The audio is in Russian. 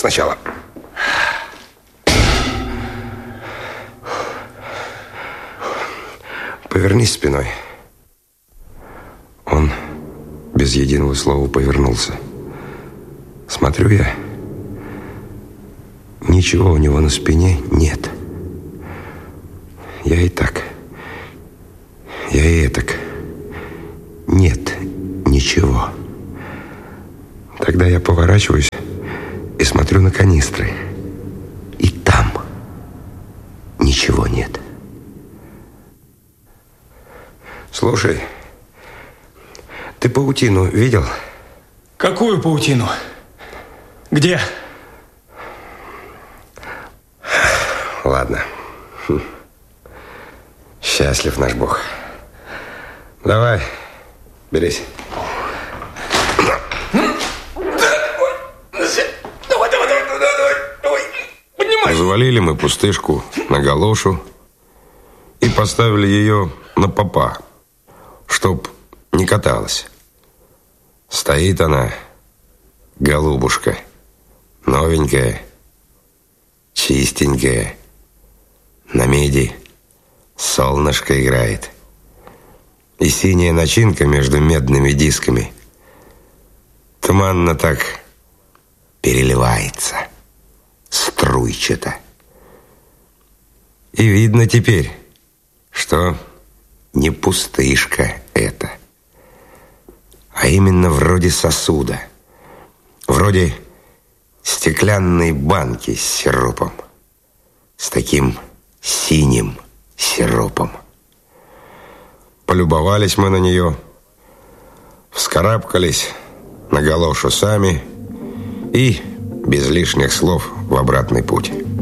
сначала. Повернись спиной. Он без единого слова повернулся. Смотрю я. Ничего у него на спине нет. Я и так. Я и этак. Нет ничего. Тогда я поворачиваюсь и смотрю на канистры. И там ничего нет. Слушай, ты паутину видел? Какую паутину? Где? Ладно. Счастлив наш Бог. Давай, берись. Завалили мы пустышку на галошу и поставили ее на попа, чтоб не каталась. Стоит она, голубушка, новенькая, чистенькая, на меди солнышко играет. И синяя начинка между медными дисками туманно так переливается, струйчато. И видно теперь, что не пустышка это, а именно вроде сосуда, вроде стеклянной банки с сиропом, с таким синим сиропом. Полюбовались мы на нее, вскарабкались на галошу сами и без лишних слов в обратный путь.